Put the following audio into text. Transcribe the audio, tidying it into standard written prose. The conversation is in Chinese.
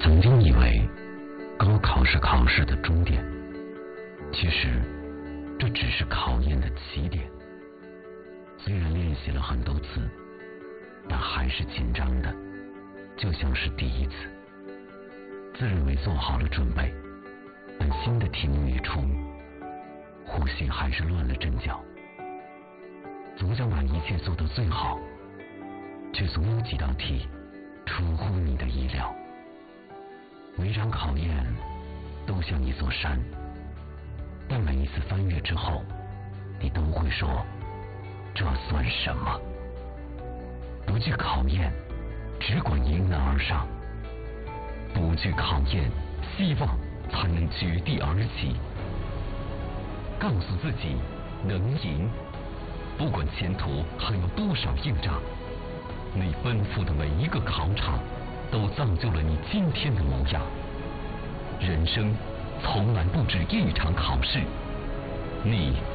曾经以为高考是考试的终点，其实这只是考验的起点。虽然练习了很多次，但还是紧张的，就像是第一次。自认为做好了准备，但新的题目一出，呼吸还是乱了阵脚。总想把一切做到最好，却总有几道题出乎你的意料。每场考验都像一座山，但每一次翻越之后，你都会说，这算什么？不惧考验，只管迎难而上。不惧考验，希望才能绝地而起。告诉自己能赢，不管前途还有多少硬仗，你奔赴的每一个考场都造就了你今天的模样。人生从来不止一场考试，你